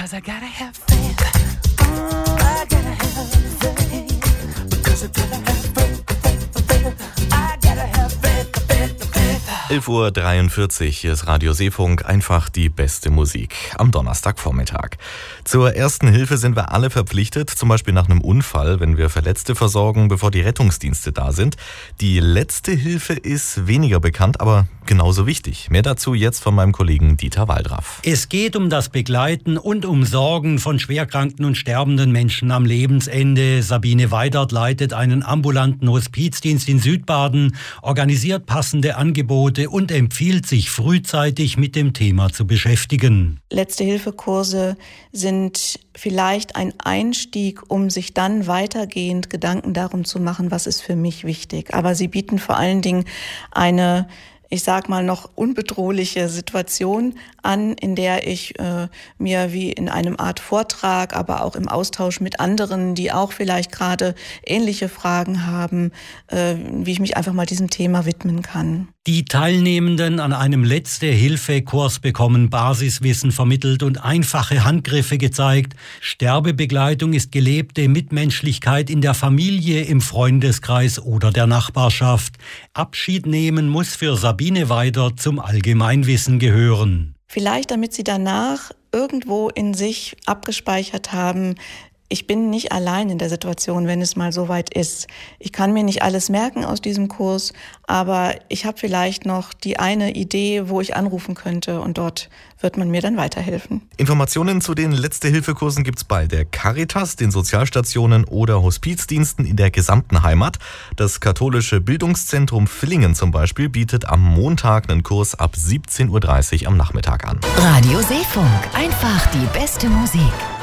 'cause I gotta have faith. I gotta have faith. Because I gotta have faith. I gotta have faith. 11:43 Uhr, hier ist Radio Seefunk, einfach die beste Musik am Donnerstagvormittag. Zur ersten Hilfe sind wir alle verpflichtet, zum Beispiel nach einem Unfall, wenn wir Verletzte versorgen, bevor die Rettungsdienste da sind. Die letzte Hilfe ist weniger bekannt, aber genauso wichtig. Mehr dazu jetzt von meinem Kollegen Dieter Waldraff. Es geht um das Begleiten und um Sorgen von schwerkranken und sterbenden Menschen am Lebensende. Sabine Weidert leitet einen ambulanten Hospizdienst in Südbaden, organisiert passende Angebote und empfiehlt, sich frühzeitig mit dem Thema zu beschäftigen. Letzte-Hilfe-Kurse sind vielleicht ein Einstieg, um sich dann weitergehend Gedanken darum zu machen, was ist für mich wichtig. Aber sie bieten vor allen Dingen eine, ich sag mal, noch unbedrohliche Situation an, in der ich mir wie in einem Art Vortrag, aber auch im Austausch mit anderen, die auch vielleicht gerade ähnliche Fragen haben, wie ich mich einfach mal diesem Thema widmen kann. Die Teilnehmenden an einem Letzte-Hilfe-Kurs bekommen Basiswissen vermittelt und einfache Handgriffe gezeigt. Sterbebegleitung ist gelebte Mitmenschlichkeit in der Familie, im Freundeskreis oder der Nachbarschaft. Abschied nehmen muss für Sabine Weidert zum Allgemeinwissen gehören. Vielleicht, damit sie danach irgendwo in sich abgespeichert haben, ich bin nicht allein in der Situation, wenn es mal so weit ist. Ich kann mir nicht alles merken aus diesem Kurs, aber ich habe vielleicht noch die eine Idee, wo ich anrufen könnte, und dort wird man mir dann weiterhelfen. Informationen zu den Letzte-Hilfe-Kursen gibt's bei der Caritas, den Sozialstationen oder Hospizdiensten in der gesamten Heimat. Das katholische Bildungszentrum Villingen zum Beispiel bietet am Montag einen Kurs ab 17:30 Uhr am Nachmittag an. Radio Seefunk, einfach die beste Musik.